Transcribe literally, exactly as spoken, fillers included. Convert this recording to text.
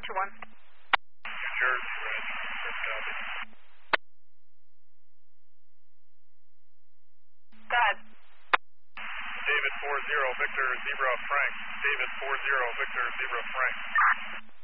two one. New Jersey, Reg. Copy. Go ahead. David four zero, Victor Zebra Frank. David four zero, Victor Zebra Frank.